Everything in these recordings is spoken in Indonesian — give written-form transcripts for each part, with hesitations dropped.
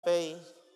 sampai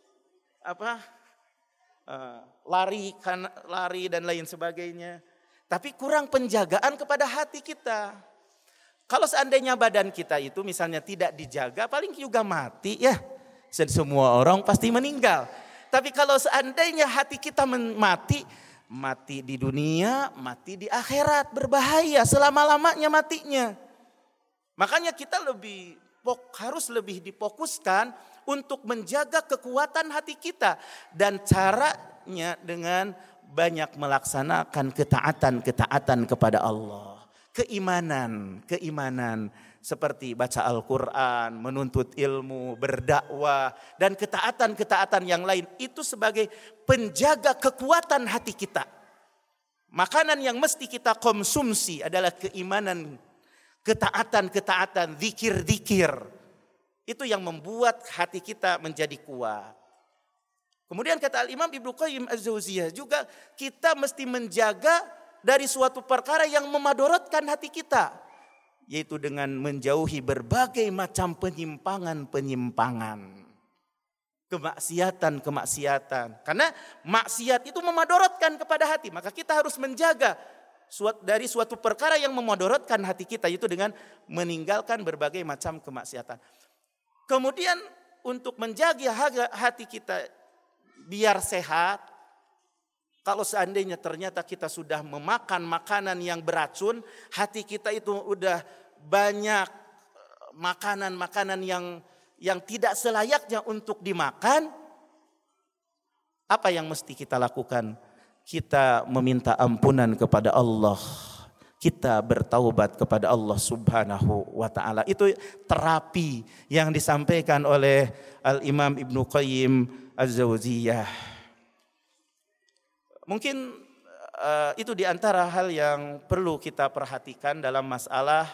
lari dan lain sebagainya. Tapi kurang penjagaan kepada hati kita. Kalau seandainya badan kita itu misalnya tidak dijaga, paling juga mati ya. Semua orang pasti meninggal. Tapi kalau seandainya hati kita mati di dunia, mati di akhirat, berbahaya selama-lamanya matinya. Makanya kita harus lebih difokuskan untuk menjaga kekuatan hati kita. Dan caranya dengan banyak melaksanakan ketaatan kepada Allah. Keimanan seperti baca Al-Quran, menuntut ilmu, berdakwah, dan ketaatan yang lain itu sebagai penjaga kekuatan hati kita. Makanan yang mesti kita konsumsi adalah keimanan, ketaatan, zikir. Itu yang membuat hati kita menjadi kuat. Kemudian kata Al-Imam Ibnu Qayyim Az-Jauziyah juga kita mesti menjaga dari suatu perkara yang memadorotkan hati kita, yaitu dengan menjauhi berbagai macam penyimpangan, kemaksiatan. Karena maksiat itu memadorotkan kepada hati, maka kita harus menjaga dari suatu perkara yang memadorotkan hati kita, yaitu dengan meninggalkan berbagai macam kemaksiatan. Kemudian untuk menjaga hati kita biar sehat, kalau seandainya ternyata kita sudah memakan makanan yang beracun, hati kita itu udah banyak makanan yang tidak selayaknya untuk dimakan, apa yang mesti kita lakukan? Kita meminta ampunan kepada Allah. Kita bertaubat kepada Allah Subhanahu wa ta'ala. Itu terapi yang disampaikan oleh Al-Imam Ibnu Qayyim Az-Jauziyah. Mungkin itu diantara hal yang perlu kita perhatikan dalam masalah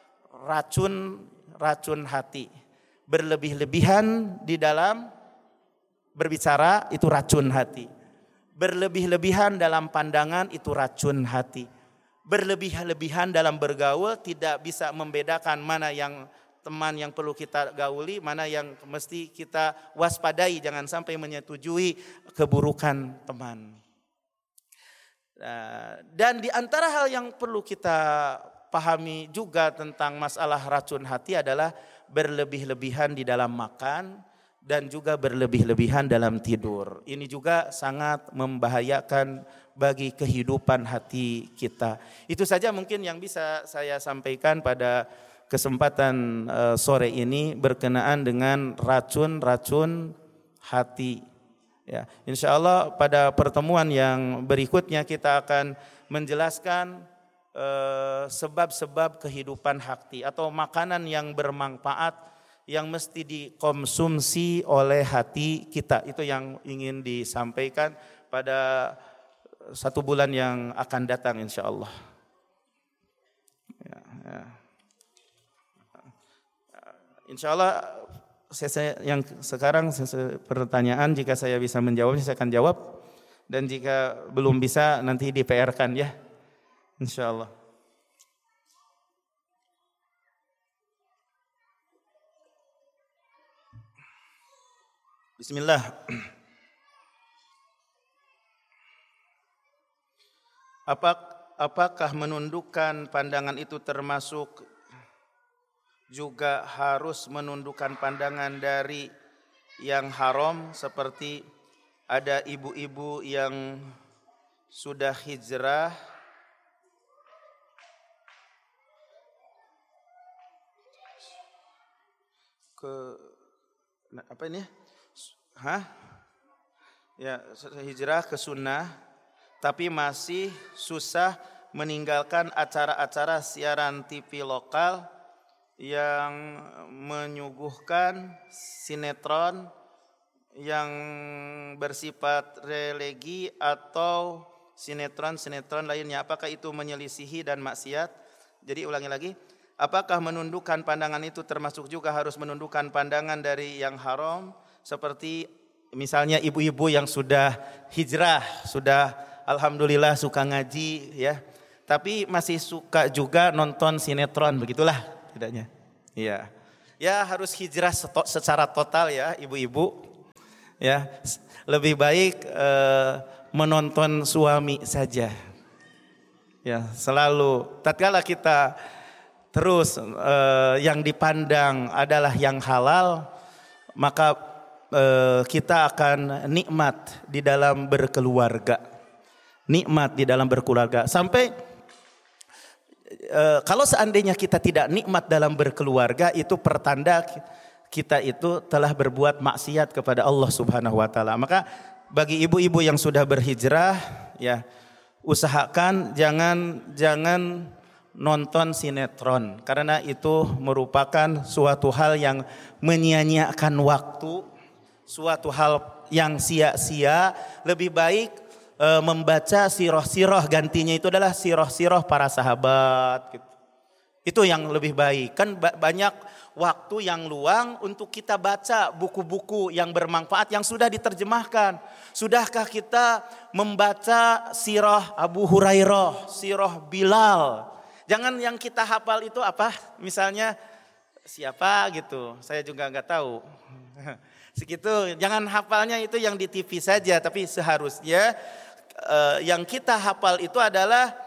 racun hati. Berlebih-lebihan di dalam berbicara itu racun hati. Berlebih-lebihan dalam pandangan itu racun hati. Berlebih-lebihan dalam bergaul tidak bisa membedakan mana yang teman yang perlu kita gauli, mana yang mesti kita waspadai, jangan sampai menyetujui keburukan teman. Dan di antara hal yang perlu kita pahami juga tentang masalah racun hati adalah berlebih-lebihan di dalam makan dan juga berlebih-lebihan dalam tidur. Ini juga sangat membahayakan bagi kehidupan hati kita. Itu saja mungkin yang bisa saya sampaikan pada kesempatan sore ini berkenaan dengan racun hati. Ya, insya Allah pada pertemuan yang berikutnya kita akan menjelaskan sebab-sebab kehidupan hati atau makanan yang bermanfaat yang mesti dikonsumsi oleh hati kita. Itu yang ingin disampaikan pada 1 bulan yang akan datang insya Allah. Insya Allah yang sekarang pertanyaan jika saya bisa menjawabnya saya akan jawab, dan jika belum bisa nanti di PR-kan ya, insya Allah. Bismillah. Apakah menundukkan pandangan itu termasuk juga harus menundukkan pandangan dari yang haram, seperti ada ibu-ibu yang sudah hijrah ke hijrah ke sunnah tapi masih susah meninggalkan acara-acara siaran TV lokal yang menyuguhkan sinetron yang bersifat religi atau sinetron lainnya. Apakah itu menyelisihi dan maksiat? Jadi ulangi lagi, apakah menundukkan pandangan itu termasuk juga harus menundukkan pandangan dari yang haram, seperti misalnya ibu-ibu yang sudah hijrah, sudah alhamdulillah suka ngaji ya, tapi masih suka juga nonton sinetron, begitulah tidaknya. Iya. Ya harus hijrah secara total ya ibu-ibu. Ya, lebih baik menonton suami saja. Ya, selalu tatkala kita terus yang dipandang adalah yang halal, maka kita akan nikmat di dalam berkeluarga. Nikmat di dalam berkeluarga. Sampai kalau seandainya kita tidak nikmat dalam berkeluarga, itu pertanda kita itu telah berbuat maksiat kepada Allah Subhanahu wa taala. Maka bagi ibu-ibu yang sudah berhijrah, ya, usahakan jangan nonton sinetron, karena itu merupakan suatu hal yang menyia-nyiakan waktu, suatu hal yang sia-sia. Lebih baik membaca sirah-sirah, gantinya itu adalah sirah-sirah para sahabat gitu. Itu yang lebih baik. Kan banyak waktu yang luang untuk kita baca buku-buku yang bermanfaat yang sudah diterjemahkan. Sudahkah kita membaca sirah Abu Hurairah, sirah Bilal? Jangan yang kita hafal itu apa? Misalnya siapa gitu, saya juga nggak tahu. Segitu, jangan hafalnya itu yang di TV saja, tapi seharusnya yang kita hafal itu adalah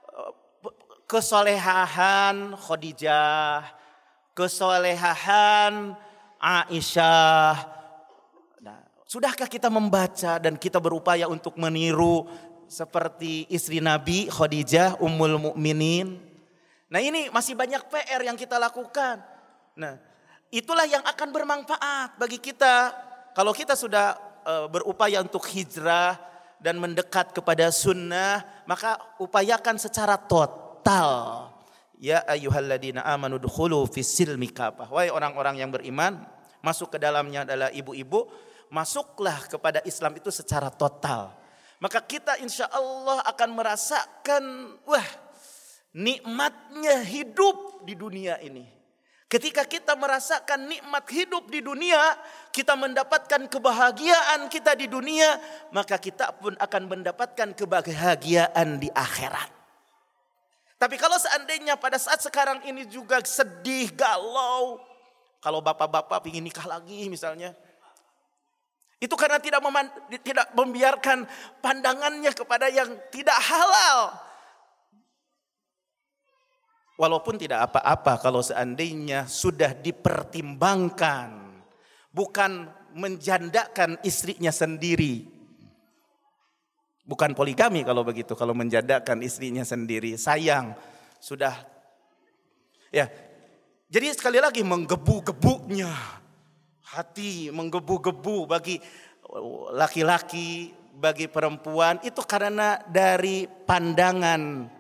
kesolehahan Khadijah, kesolehahan Aisyah. Nah, sudahkah kita membaca dan kita berupaya untuk meniru seperti istri Nabi Khadijah Ummul Mukminin? Nah, ini masih banyak PR yang kita lakukan. Nah, itulah yang akan bermanfaat bagi kita. Kalau kita sudah berupaya untuk hijrah dan mendekat kepada sunnah, maka upayakan secara total. Ya ayyuhalladzina amanu dukhulu fis-silmi kafah. Wahai orang-orang yang beriman, masuk ke dalamnya adalah ibu-ibu, masuklah kepada Islam itu secara total. Maka kita insya Allah akan merasakan nikmatnya hidup di dunia ini. Ketika kita merasakan nikmat hidup di dunia, kita mendapatkan kebahagiaan kita di dunia, maka kita pun akan mendapatkan kebahagiaan di akhirat. Tapi kalau seandainya pada saat sekarang ini juga sedih, galau, kalau bapak-bapak ingin nikah lagi misalnya, itu karena tidak membiarkan pandangannya kepada yang tidak halal. Walaupun tidak apa-apa kalau seandainya sudah dipertimbangkan, bukan menjandakan istrinya sendiri. Bukan poligami kalau begitu, kalau menjandakan istrinya sendiri. Sayang, sudah. Ya, jadi sekali lagi menggebu-gebunya hati, menggebu-gebu bagi laki-laki, bagi perempuan, itu karena dari pandangan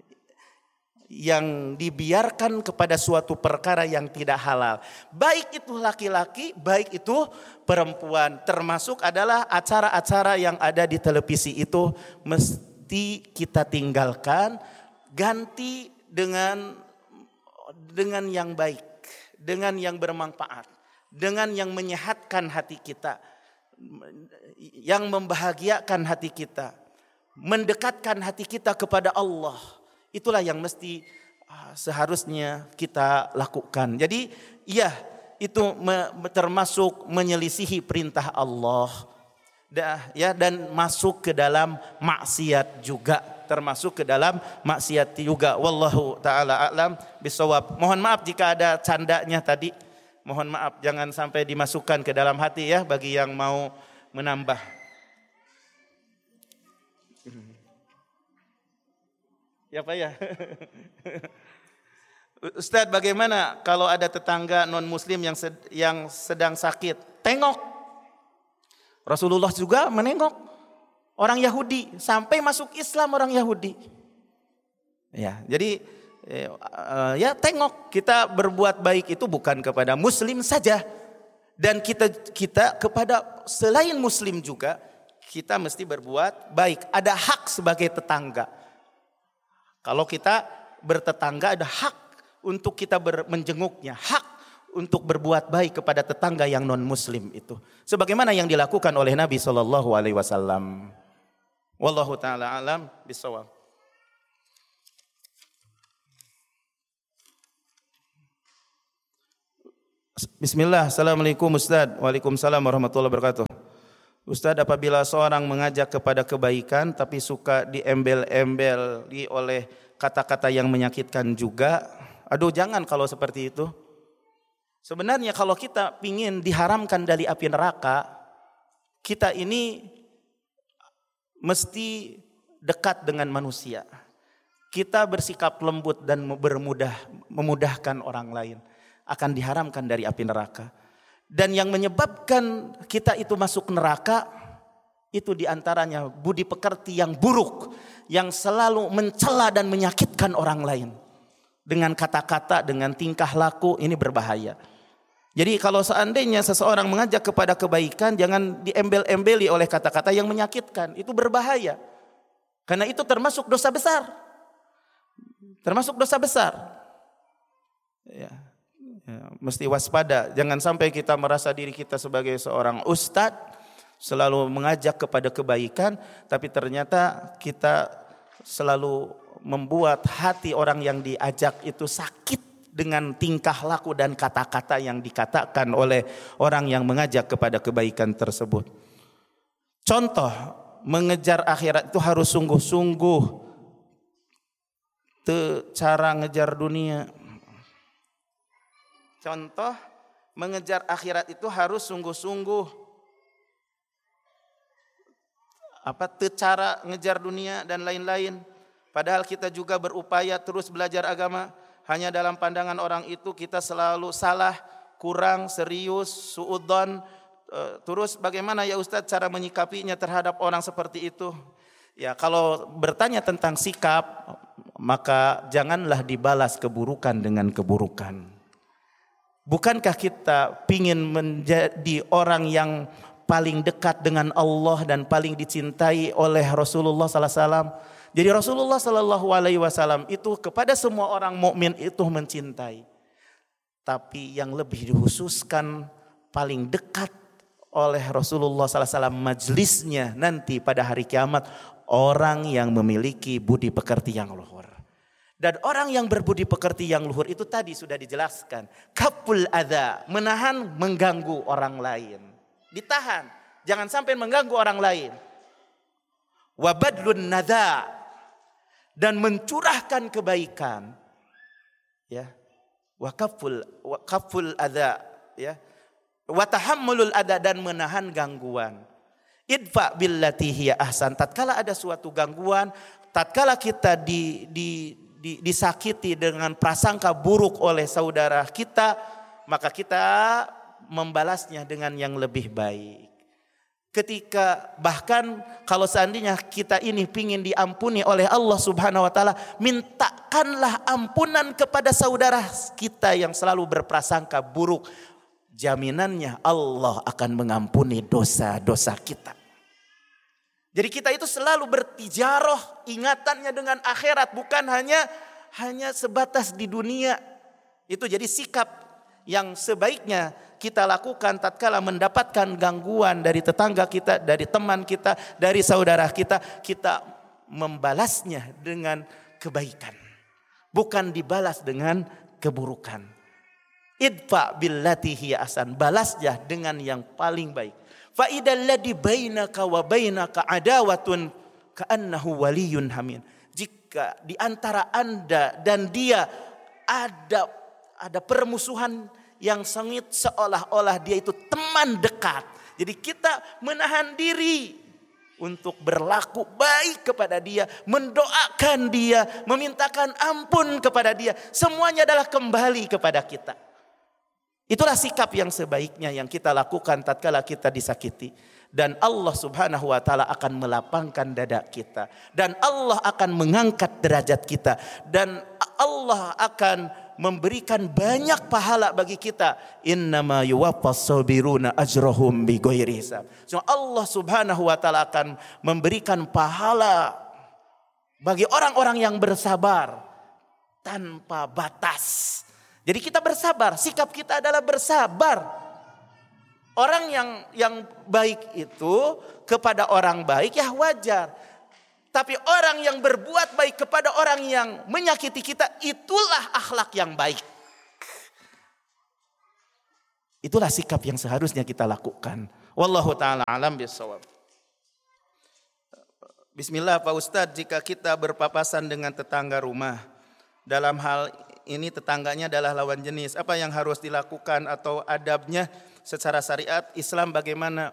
yang dibiarkan kepada suatu perkara yang tidak halal. Baik itu laki-laki, baik itu perempuan. Termasuk adalah acara-acara yang ada di televisi itu mesti kita tinggalkan, ganti dengan yang baik, dengan yang bermanfaat, dengan yang menyehatkan hati kita, yang membahagiakan hati kita, mendekatkan hati kita kepada Allah. Itulah yang mesti seharusnya kita lakukan. Jadi iya, itu termasuk menyelisihi perintah Allah. Dan masuk ke dalam maksiat juga. Termasuk ke dalam maksiat juga. Wallahu ta'ala a'lam bisawab. Mohon maaf jika ada candanya tadi. Mohon maaf, jangan sampai dimasukkan ke dalam hati ya bagi yang mau menambah. Ya Pak ya. Ustadz, bagaimana kalau ada tetangga non muslim yang sedang sakit? Tengok. Rasulullah juga menengok orang Yahudi sampai masuk Islam orang Yahudi. Ya, jadi ya tengok, kita berbuat baik itu bukan kepada muslim saja, dan kita kepada selain muslim juga kita mesti berbuat baik. Ada hak sebagai tetangga. Kalau kita bertetangga ada hak untuk kita menjenguknya, hak untuk berbuat baik kepada tetangga yang non muslim itu. Sebagaimana yang dilakukan oleh Nabi SAW. Wallahu ta'ala alam bisawab. Bismillah, assalamualaikum Ustaz. Waalaikumsalam warahmatullahi wabarakatuh. Ustadz, apabila seorang mengajak kepada kebaikan tapi suka diembel-embel oleh kata-kata yang menyakitkan juga, aduh jangan kalau seperti itu. Sebenarnya kalau kita ingin diharamkan dari api neraka, kita ini mesti dekat dengan manusia. Kita bersikap lembut dan memudahkan orang lain, akan diharamkan dari api neraka. Dan yang menyebabkan kita itu masuk neraka, itu diantaranya budi pekerti yang buruk, yang selalu mencela dan menyakitkan orang lain. Dengan kata-kata, dengan tingkah laku, ini berbahaya. Jadi kalau seandainya seseorang mengajak kepada kebaikan, jangan diembel-embeli oleh kata-kata yang menyakitkan, itu berbahaya. Karena itu termasuk dosa besar. Termasuk dosa besar. Ya. Mesti waspada, jangan sampai kita merasa diri kita sebagai seorang ustadz selalu mengajak kepada kebaikan, tapi ternyata kita selalu membuat hati orang yang diajak itu sakit dengan tingkah laku dan kata-kata yang dikatakan oleh orang yang mengajak kepada kebaikan tersebut. Contoh, mengejar akhirat itu harus sungguh-sungguh. Cara ngejar dunia. Contoh, mengejar akhirat itu harus sungguh-sungguh. Cara ngejar dunia dan lain-lain. Padahal kita juga berupaya terus belajar agama. Hanya dalam pandangan orang itu kita selalu salah, kurang, serius, suudzon. Terus bagaimana ya Ustadz cara menyikapinya terhadap orang seperti itu? Ya, kalau bertanya tentang sikap, maka janganlah dibalas keburukan dengan keburukan. Bukankah kita ingin menjadi orang yang paling dekat dengan Allah dan paling dicintai oleh Rasulullah sallallahu alaihi wasallam? Jadi Rasulullah sallallahu alaihi wasallam itu kepada semua orang mukmin itu mencintai. Tapi yang lebih dikhususkan paling dekat oleh Rasulullah sallallahu alaihi wasallam majlisnya nanti pada hari kiamat, orang yang memiliki budi pekerti yang luhur. Dan orang yang berbudi pekerti yang luhur itu tadi sudah dijelaskan. Kaful adza, menahan mengganggu orang lain. Ditahan, jangan sampai mengganggu orang lain. Wa badlun nadza, dan mencurahkan kebaikan. Ya. Wa kaful adza, ya. Wa tahammulul adza, dan menahan gangguan. Idfa billati hiya ahsan, tatkala ada suatu gangguan, tatkala kita disakiti dengan prasangka buruk oleh saudara kita, maka kita membalasnya dengan yang lebih baik. Ketika bahkan kalau seandainya kita ini ingin diampuni oleh Allah Subhanahu wa taala, mintakanlah ampunan kepada saudara kita yang selalu berprasangka buruk. Jaminannya Allah akan mengampuni dosa-dosa kita. Jadi kita itu selalu bertijaroh ingatannya dengan akhirat, bukan hanya sebatas di dunia. Itu jadi sikap yang sebaiknya kita lakukan tatkala mendapatkan gangguan dari tetangga kita, dari teman kita, dari saudara kita, kita membalasnya dengan kebaikan. Bukan dibalas dengan keburukan. Idfa billati hiya ahsan, balasnya dengan yang paling baik. Fa idal ladzi bainaka wa bainaka adawatun ka'annahu waliyyun hamim. Jika di antara Anda dan dia ada permusuhan yang sengit, seolah-olah dia itu teman dekat. Jadi kita menahan diri untuk berlaku baik kepada dia, mendoakan dia, memintakan ampun kepada dia. Semuanya adalah kembali kepada kita. Itulah sikap yang sebaiknya yang kita lakukan tatkala kita disakiti. Dan Allah Subhanahu wa taala akan melapangkan dada kita, dan Allah akan mengangkat derajat kita, dan Allah akan memberikan banyak pahala bagi kita. Innama yuwaffas sabiruna ajrahum bighairi hisab. So Allah Subhanahu wa taala akan memberikan pahala bagi orang-orang yang bersabar tanpa batas. Jadi kita bersabar, sikap kita adalah bersabar. Orang yang baik itu kepada orang baik ya wajar. Tapi orang yang berbuat baik kepada orang yang menyakiti kita, itulah akhlak yang baik. Itulah sikap yang seharusnya kita lakukan. Wallahu taala alam bissawab. Bismillah Pak Ustadz, jika kita berpapasan dengan tetangga rumah, dalam hal ini tetangganya adalah lawan jenis, apa yang harus dilakukan atau adabnya secara syariat Islam bagaimana?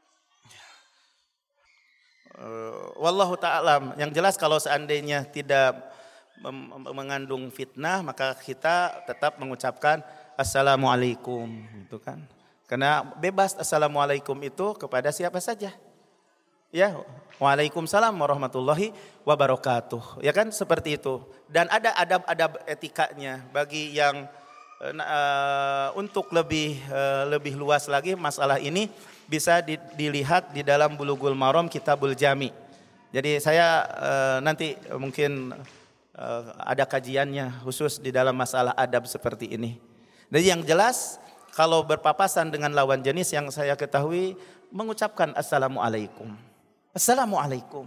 Wallahu ta'ala. Yang jelas kalau seandainya tidak mengandung fitnah, maka kita tetap mengucapkan assalamualaikum, gitu kan? Karena bebas assalamualaikum itu kepada siapa saja. Ya, waalaikumsalam warahmatullahi wabarakatuh. Ya kan seperti itu. Dan ada adab-adab etikanya bagi yang untuk lebih luas lagi masalah ini bisa dilihat di dalam Bulughul Maram Kitabul Jami. Jadi saya nanti mungkin ada kajiannya khusus di dalam masalah adab seperti ini. Jadi yang jelas kalau berpapasan dengan lawan jenis yang saya ketahui mengucapkan assalamualaikum.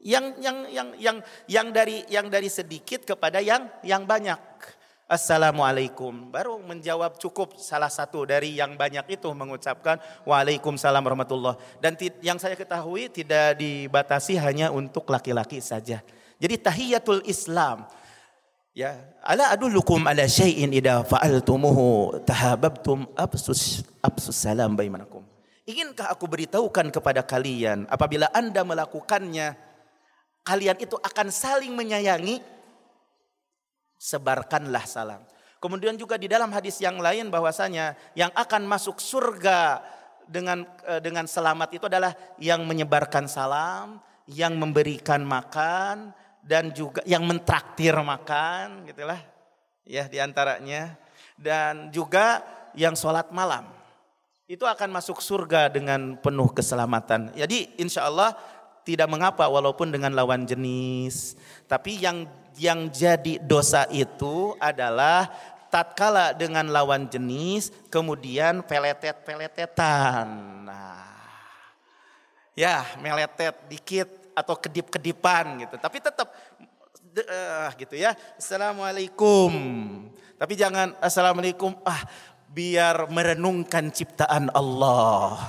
Yang dari sedikit kepada yang banyak. Assalamualaikum. Baru menjawab cukup salah satu dari yang banyak itu mengucapkan waalaikumsalam warahmatullah. Dan yang saya ketahui tidak dibatasi hanya untuk laki-laki saja. Jadi tahiyatul Islam. Ya, ala adullukum ala syai'in idza fa'altumuhu tahabbtum absus salam bainakum. Inginkah aku beritahukan kepada kalian apabila Anda melakukannya kalian itu akan saling menyayangi, sebarkanlah salam. Kemudian juga di dalam hadis yang lain bahwasanya yang akan masuk surga dengan selamat itu adalah yang menyebarkan salam, yang memberikan makan, dan juga yang mentraktir makan, gitulah. Ya, diantaranya. Dan juga yang sholat malam. Itu akan masuk surga dengan penuh keselamatan. Jadi insya Allah tidak mengapa walaupun dengan lawan jenis. Tapi yang jadi dosa itu adalah tatkala dengan lawan jenis kemudian peletetan. Nah, ya meletet dikit atau kedip-kedipan gitu. Tapi tetap gitu ya. Assalamualaikum. Tapi jangan assalamualaikum biar merenungkan ciptaan Allah.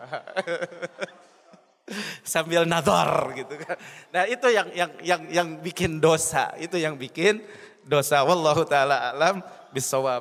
Sambil nazar gitu kan. Nah, itu yang bikin dosa. Itu yang bikin dosa. Wallahu taala alam bissawab.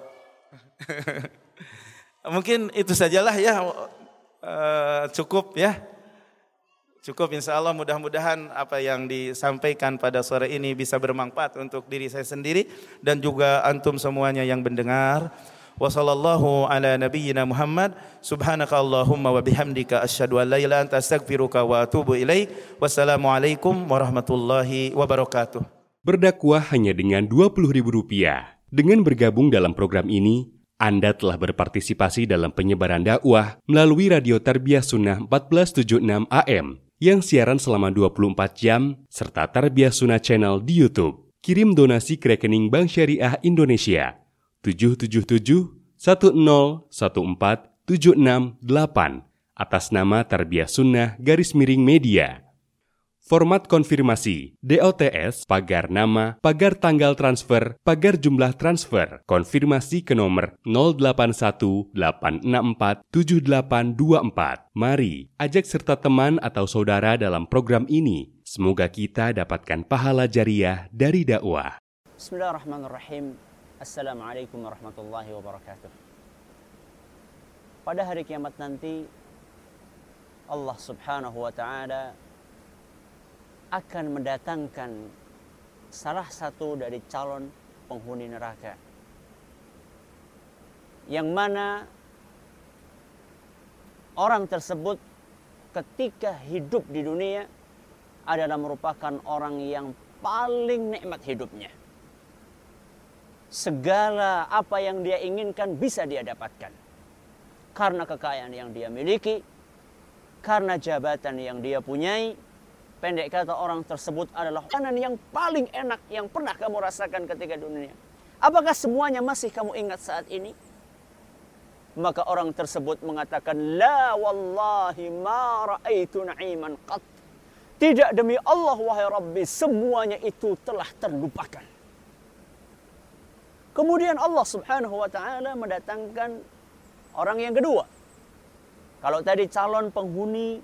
Mungkin itu sajalah ya. Cukup ya. Cukup insya Allah, mudah-mudahan apa yang disampaikan pada sore ini bisa bermanfaat untuk diri saya sendiri dan juga antum semuanya yang mendengar. Wa sallallahu ala nabiyyina Muhammad subhanaka Allahumma wa bihamdika asyhadu an la ilaha illa anta astaghfiruka wa atubu ilaik. Wassalamualaikum warahmatullahi wabarakatuh. Berdakwah hanya dengan Rp20.000. Dengan bergabung dalam program ini, Anda telah berpartisipasi dalam penyebaran dakwah melalui Radio Tarbiyah Sunnah 1476 AM yang siaran selama 24 jam serta Tarbiyah Sunnah Channel di YouTube. Kirim donasi ke rekening Bank Syariah Indonesia 777-1014-768 atas nama Tarbiyah Sunnah _Media. Format konfirmasi DOTS pagar nama, pagar tanggal transfer, pagar jumlah transfer. Konfirmasi ke nomor 0818647824. Mari ajak serta teman atau saudara dalam program ini. Semoga kita dapatkan pahala jariah dari dakwah. Bismillahirrahmanirrahim. Assalamualaikum warahmatullahi wabarakatuh. Pada hari kiamat nanti Allah subhanahu wa ta'ala akan mendatangkan salah satu dari calon penghuni neraka, yang mana orang tersebut ketika hidup di dunia adalah merupakan orang yang paling nikmat hidupnya. Segala apa yang dia inginkan bisa dia dapatkan karena kekayaan yang dia miliki, karena jabatan yang dia punyai. Pendek kata, orang tersebut adalah makanan yang paling enak yang pernah kamu rasakan ketika di dunia. Apakah semuanya masih kamu ingat saat ini? Maka orang tersebut mengatakan, la wallahi ma ra'aitu na'iman qat. Tidak, demi Allah wahai Rabbi, semuanya itu telah terlupakan. Kemudian Allah subhanahu wa ta'ala mendatangkan orang yang kedua. Kalau tadi calon penghuni